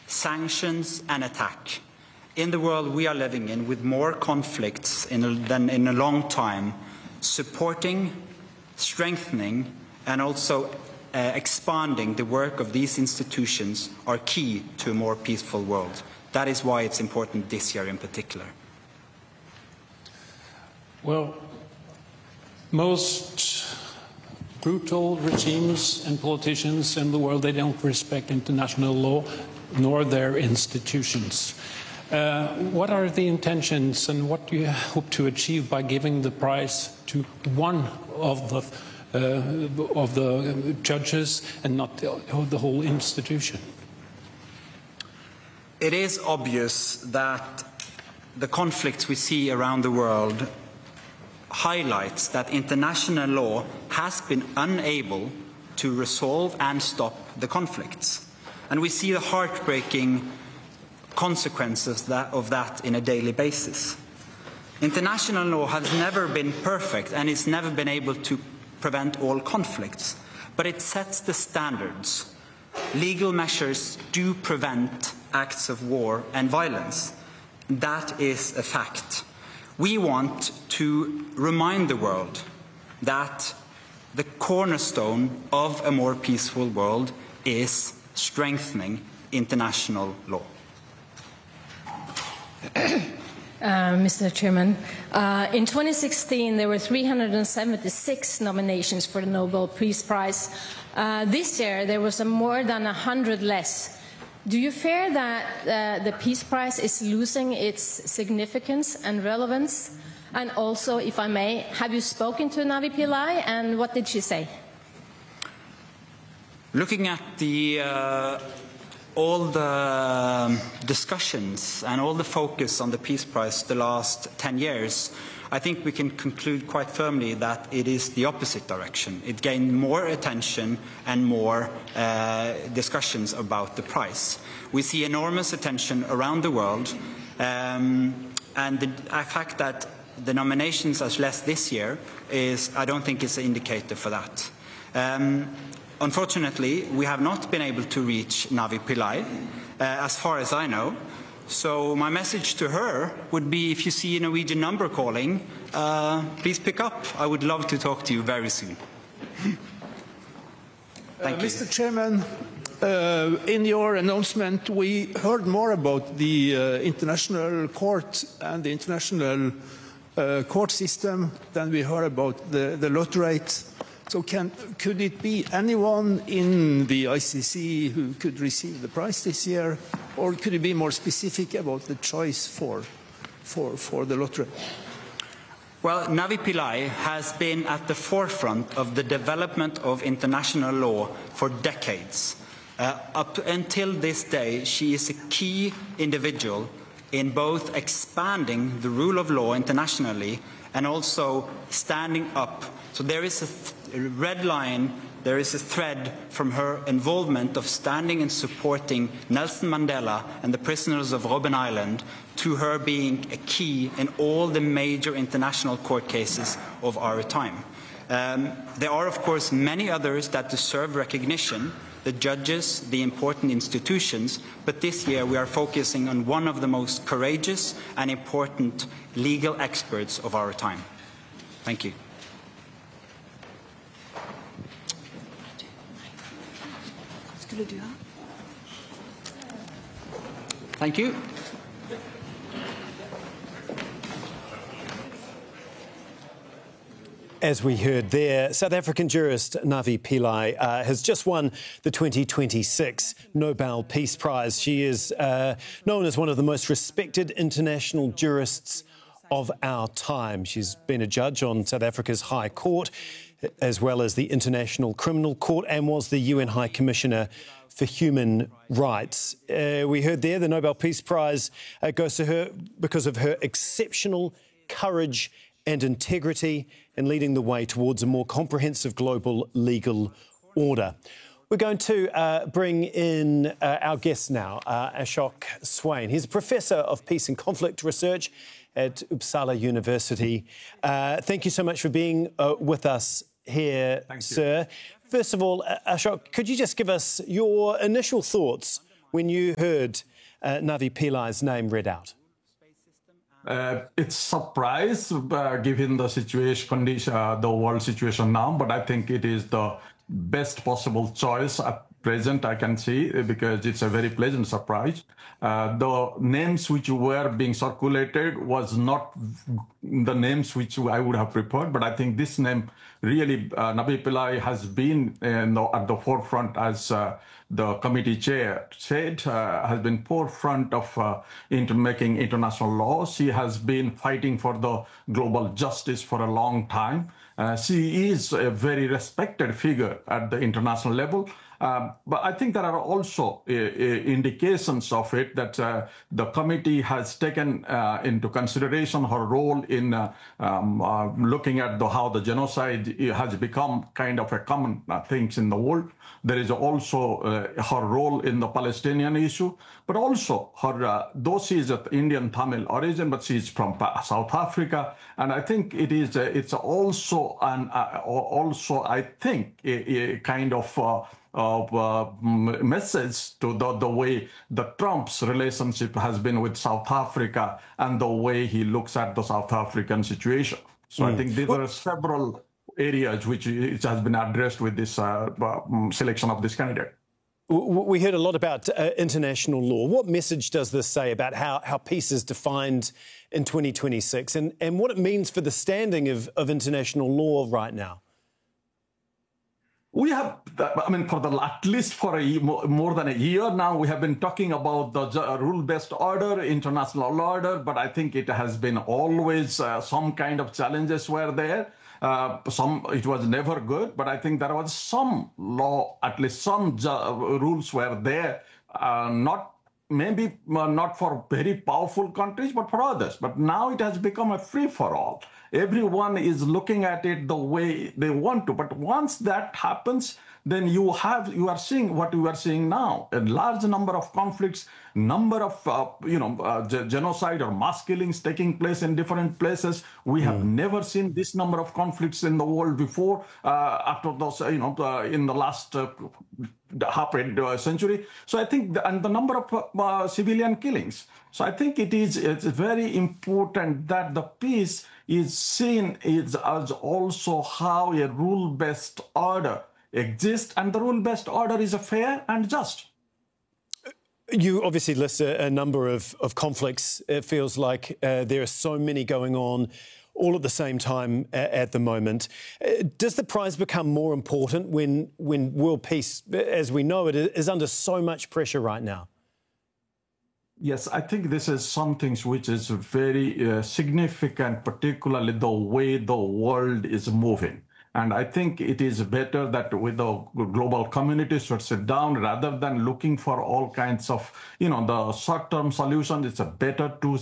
sanctions and attack. In the world we are living in, with more conflicts than in a long time, supporting, strengthening, and also expanding the work of these institutions are key to a more peaceful world. That is why it's important this year in particular. Well, most brutal regimes and politicians in the world, they don't respect international law nor their institutions. What are the intentions and what do you hope to achieve by giving the prize to one of the judges and not the whole institution? It is obvious that the conflicts we see around the world highlights that international law has been unable to resolve and stop the conflicts. And we see the heartbreaking consequences of that in a daily basis. International law has never been perfect and it's never been able to prevent all conflicts, but it sets the standards. Legal measures do prevent acts of war and violence. That is a fact. We want to remind the world that the cornerstone of a more peaceful world is strengthening international law. Mr. Chairman, in 2016 there were 376 nominations for the Nobel Peace Prize. This year there was more than 100 less. Do you fear that the Peace Prize is losing its significance and relevance? And also, if I may, have you spoken to Navi Pillay and what did she say? Looking at all the discussions and all the focus on the Peace Prize the last 10 years, I think we can conclude quite firmly that it is the opposite direction. It gained more attention and more discussions about the prize. We see enormous attention around the world, and the fact that the nominations are less this year I don't think is an indicator for that. Unfortunately, we have not been able to reach Navi Pillay, as far as I know. So my message to her would be, if you see a Norwegian number calling, please pick up. I would love to talk to you very soon. Thank you. Mr. Chairman, in your announcement, we heard more about the international court and the international court system than we heard about the lot rate. So could it be anyone in the ICC who could receive the prize this year, or could it be more specific about the choice for the lot rate? Well, Navi Pillay has been at the forefront of the development of international law for decades. Up until this day, she is a key individual in both expanding the rule of law internationally and also standing up. So there is a red line, there is a thread from her involvement of standing and supporting Nelson Mandela and the prisoners of Robben Island, to her being a key in all the major international court cases of our time. There are, of course, many others that deserve recognition, the judges, the important institutions, but this year we are focusing on one of the most courageous and important legal experts of our time. Thank you. Thank you. As we heard there, South African jurist Navi Pillay has just won the 2026 Nobel Peace Prize. She is known as one of the most respected international jurists of our time. She's been a judge on South Africa's High Court, as well as the International Criminal Court, and was the UN High Commissioner for Human Rights. We heard there the Nobel Peace Prize goes to her because of her exceptional courage and integrity in leading the way towards a more comprehensive global legal order. We're going to bring in our guest now, Ashok Swain. He's a Professor of Peace and Conflict Research at Uppsala University. Thank you so much for being with us here, sir. First of all, Ashok, could you just give us your initial thoughts when you heard Navi Pillai's name read out? It's surprise given the situation, condition, the world situation now, but I think it is the best possible choice at present I can see, because it's a very pleasant surprise. The names which were being circulated was not the names which I would have preferred, but I think this name really, Navi Pillai has been at the forefront, as the committee chair said, has been forefront of making international law. She has been fighting for the global justice for a long time. She is a very respected figure at the international level. But I think there are also indications of it that the committee has taken into consideration her role in looking at how the genocide has become kind of a common thing in the world. There is also her role in the Palestinian issue, but also her, though she is of Indian Tamil origin, but she is from South Africa, and I think it is it's also I think a kind of message to the way the Trump's relationship has been with South Africa and the way he looks at the South African situation. So I think there are several areas which it has been addressed with this selection of this candidate. We heard a lot about international law. What message does this say about how peace is defined in 2026 and what it means for the standing of international law right now? We have, I mean, at least for more than a year now, we have been talking about the rule-based order, international order, but I think it has been always some kind of challenges were there. It was never good, but I think there was some law, at least some rules were there, maybe not for very powerful countries, but for others. But now it has become a free-for-all. Everyone is looking at it the way they want to. But once that happens, then you are seeing what we are seeing now: a large number of conflicts, number of genocide or mass killings taking place in different places. We have never seen this number of conflicts in the world before. After those, in the last half a century. So I think, and the number of civilian killings. So I think it's very important that the peace is seen as also how a rule-based order exists, and the rule-based order is fair and just. You obviously list a number of conflicts. It feels like there are so many going on all at the same time at the moment. Does the prize become more important when world peace, as we know it, is under so much pressure right now? Yes, I think this is something which is very significant, particularly the way the world is moving. And I think it is better that with the global community should sit down rather than looking for all kinds of, the short-term solutions. It's better to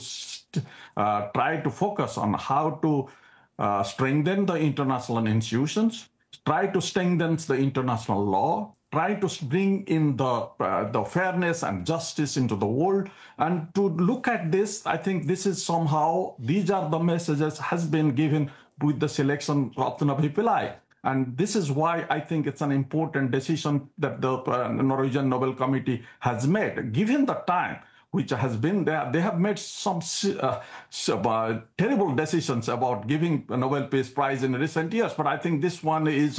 try to focus on how to strengthen the international institutions, try to strengthen the international law, try to bring in the fairness and justice into the world. And to look at this, I think this is somehow, these are the messages has been given with the selection of Navi Pillai. And this is why I think it's an important decision that the Norwegian Nobel Committee has made. Given the time which has been there, they have made some terrible decisions about giving a Nobel Peace Prize in recent years. But I think this one is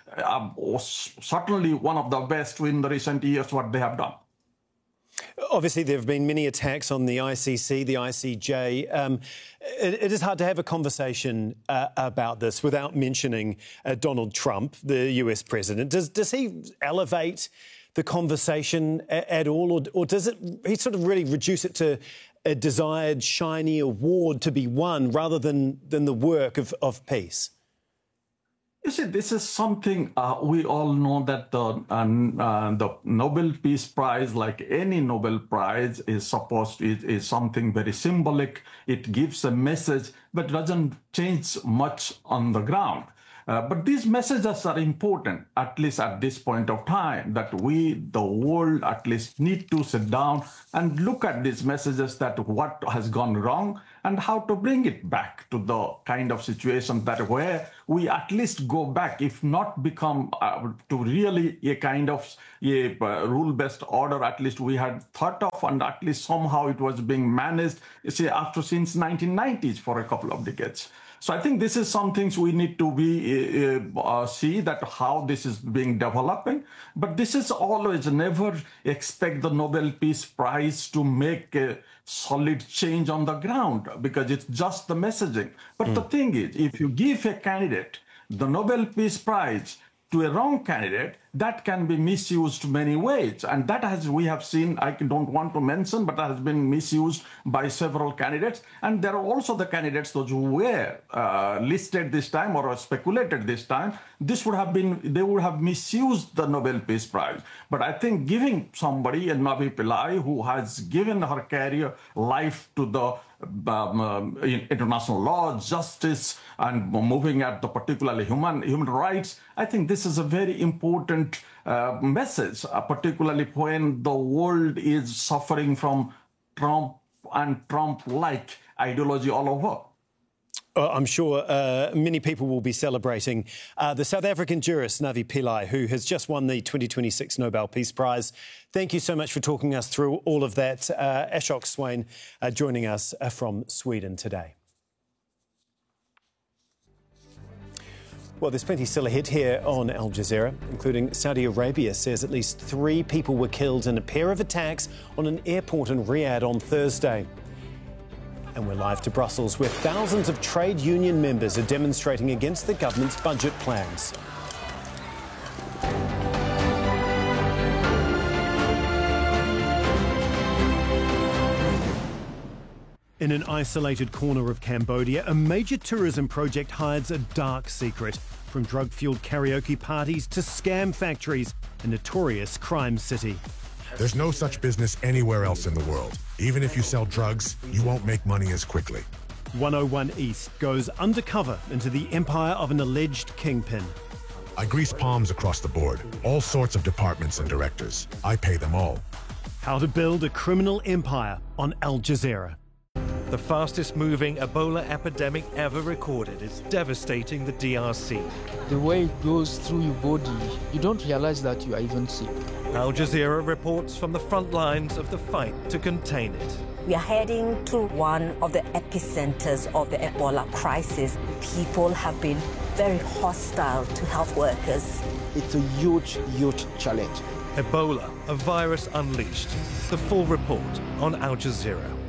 certainly one of the best in the recent years, what they have done. Obviously, there have been many attacks on the ICC, the ICJ. It is hard to have a conversation about this without mentioning Donald Trump, the US president. Does he elevate the conversation at all, or does he sort of really reduce it to a desired shiny award to be won rather than the work of peace? You see, this is something we all know that the Nobel Peace Prize, like any Nobel Prize, is something very symbolic. It gives a message, but doesn't change much on the ground. But these messages are important, at least at this point of time, that we, the world, at least need to sit down and look at these messages, that what has gone wrong and how to bring it back to the kind of situation that where we at least go back, if not become to really a kind of a rule-based order, at least we had thought of, and at least somehow it was being managed, say, since 1990s for a couple of decades. So I think this is some things we need to be see that how this is being developing. But this is always never expect the Nobel Peace Prize to make a solid change on the ground, because it's just the messaging. But the thing is, if you give a candidate the Nobel Peace Prize to a wrong candidate, that can be misused many ways. And that has, we have seen, I don't want to mention, but that has been misused by several candidates. And there are also the candidates, those who were listed this time or speculated this time, this would have been, they would have misused the Nobel Peace Prize. But I think giving somebody, a Navi Pillai, who has given her career life to the international law, justice, and moving at the particularly human rights, I think this is a very important message, particularly when the world is suffering from Trump and Trump-like ideology all over. I'm sure many people will be celebrating the South African jurist Navi Pillai, who has just won the 2026 Nobel Peace Prize. Thank you so much for talking us through all of that. Ashok Swain joining us from Sweden today. Well, there's plenty still ahead here on Al Jazeera, including Saudi Arabia says at least 3 people were killed in a pair of attacks on an airport in Riyadh on Thursday. And we're live to Brussels, where thousands of trade union members are demonstrating against the government's budget plans. In an isolated corner of Cambodia, a major tourism project hides a dark secret. From drug-fueled karaoke parties to scam factories, a notorious crime city. There's no such business anywhere else in the world. Even if you sell drugs, you won't make money as quickly. 101 East goes undercover into the empire of an alleged kingpin. I grease palms across the board. All sorts of departments and directors. I pay them all. How to build a criminal empire on Al Jazeera. The fastest moving Ebola epidemic ever recorded is devastating the DRC. The way it goes through your body, you don't realize that you are even sick. Al Jazeera reports from the front lines of the fight to contain it. We are heading to one of the epicenters of the Ebola crisis. People have been very hostile to health workers. It's a huge, huge challenge. Ebola, a virus unleashed. The full report on Al Jazeera.